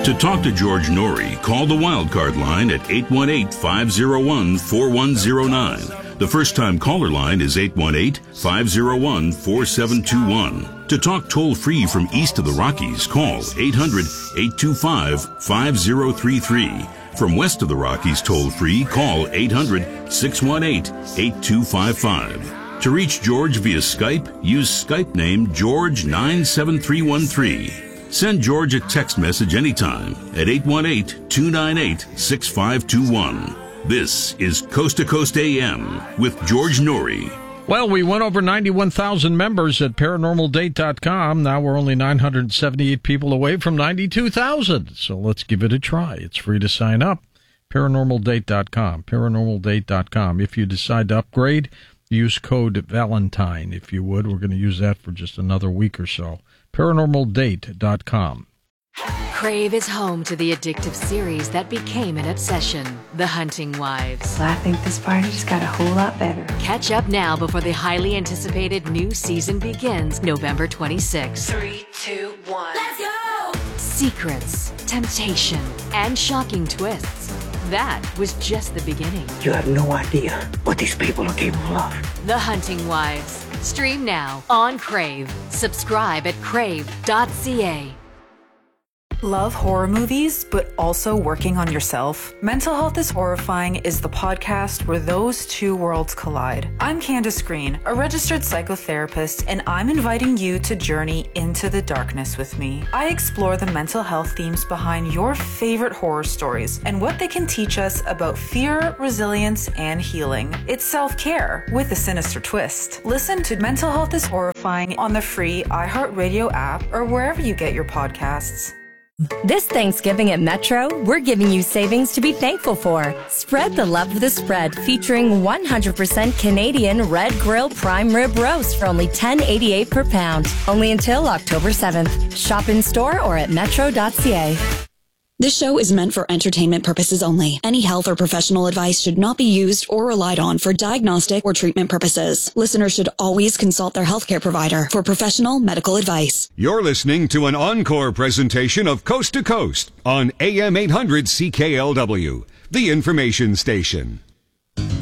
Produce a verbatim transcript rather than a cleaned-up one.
To talk to George Norrie, call the Wildcard line at eight one eight, five oh one, four one oh nine. The first-time caller line is eight one eight, five oh one, four seven two one. To talk toll-free from east of the Rockies, call eight hundred, eight two five, five oh three three. From west of the Rockies toll-free, call eight hundred, six one eight, eight two five five. To reach George via Skype, use Skype name George nine seven three one three. Send George a text message anytime at eight one eight, two nine eight, six five two one. This is Coast to Coast A M with George Norrie. Well, we went over ninety-one thousand members at paranormal date dot com. Now we're only nine hundred seventy-eight people away from ninety-two thousand. So let's give it a try. It's free to sign up. paranormal date dot com. paranormal date dot com. If you decide to upgrade, use code Valentine, if you would. We're going to use that for just another week or so. paranormal date dot com. Crave is home to the addictive series that became an obsession, The Hunting Wives. Well, I think this party just got a whole lot better. Catch up now before the highly anticipated new season begins November twenty-sixth. Three, two, one. Let's go! Secrets, temptation, and shocking twists. That was just the beginning. You have no idea what these people are capable of. The Hunting Wives. Stream now on Crave. Subscribe at crave dot c a. Love horror movies, but also working on yourself? Mental Health is Horrifying is the podcast where those two worlds collide. I'm Candace Green, a registered psychotherapist, and I'm inviting you to journey into the darkness with me. I explore the mental health themes behind your favorite horror stories and what they can teach us about fear, resilience, and healing. It's self-care with a sinister twist. Listen to Mental Health is Horrifying on the free iHeartRadio app or wherever you get your podcasts. This Thanksgiving at Metro, we're giving you savings to be thankful for. Spread the love of the spread, featuring one hundred percent Canadian Red Grill Prime Rib Roast for only ten eighty-eight per pound. Only until October seventh. Shop in store or at metro dot c a. This show is meant for entertainment purposes only. Any health or professional advice should not be used or relied on for diagnostic or treatment purposes. Listeners should always consult their healthcare provider for professional medical advice. You're listening to an encore presentation of Coast to Coast on A M eight hundred C K L W, the information station.